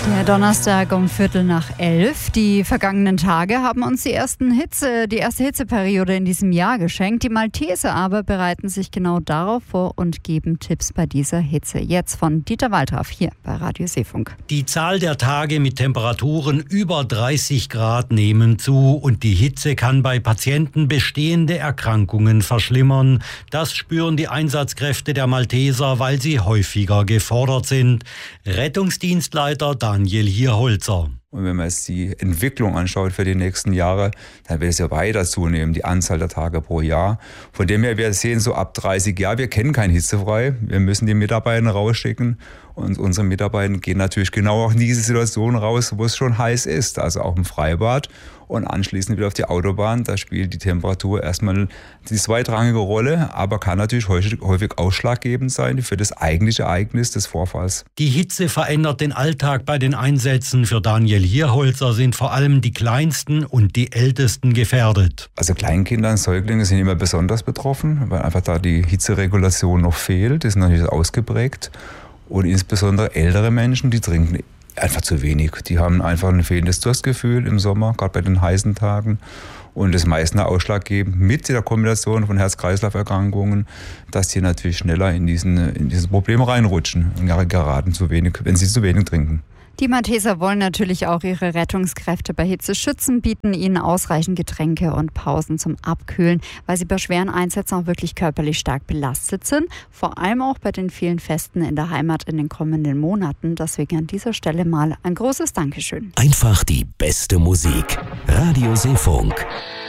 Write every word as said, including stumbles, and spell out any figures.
Der Donnerstag um Viertel nach elf. Die vergangenen Tage haben uns die, ersten Hitze, die erste Hitzeperiode in diesem Jahr geschenkt. Die Malteser aber bereiten sich genau darauf vor und geben Tipps bei dieser Hitze. Jetzt von Dieter Waldraff hier bei Radio Seefunk. Die Zahl der Tage mit Temperaturen über dreißig Grad nehmen zu und die Hitze kann bei Patienten bestehende Erkrankungen verschlimmern. Das spüren die Einsatzkräfte der Malteser, weil sie häufiger gefordert sind. Rettungsdienstleiter Daniel Hierholzer. Und wenn man jetzt die Entwicklung anschaut für die nächsten Jahre, dann wird es ja weiter zunehmen, die Anzahl der Tage pro Jahr. Von dem her, wir sehen so ab dreißig Jahren, wir kennen kein hitzefrei. Wir müssen die Mitarbeiter rausschicken. Und unsere Mitarbeiter gehen natürlich genau auch in diese Situation raus, wo es schon heiß ist, also auch im Freibad. Und anschließend wieder auf die Autobahn, da spielt die Temperatur erstmal die zweitrangige Rolle, aber kann natürlich häufig, häufig ausschlaggebend sein für das eigentliche Ereignis des Vorfalls. Die Hitze verändert den Alltag bei den Einsätzen. Für Daniel Hierholzer sind vor allem die Kleinsten und die Ältesten gefährdet. Also Kleinkinder und Säuglinge sind immer besonders betroffen, weil einfach da die Hitzeregulation noch fehlt, das ist natürlich ausgeprägt. Und insbesondere ältere Menschen, die trinken einfach zu wenig. Die haben einfach ein fehlendes Durstgefühl im Sommer, gerade bei den heißen Tagen. Und das meistens ausschlaggebend mit der Kombination von Herz-Kreislauf-Erkrankungen, dass die natürlich schneller in, diesen, in dieses Problem reinrutschen und geraten zu wenig, wenn sie zu wenig trinken. Die Malteser wollen natürlich auch ihre Rettungskräfte bei Hitze schützen, bieten ihnen ausreichend Getränke und Pausen zum Abkühlen, weil sie bei schweren Einsätzen auch wirklich körperlich stark belastet sind. Vor allem auch bei den vielen Festen in der Heimat in den kommenden Monaten. Deswegen an dieser Stelle mal ein großes Dankeschön. Einfach die beste Musik. Radio Seefunk.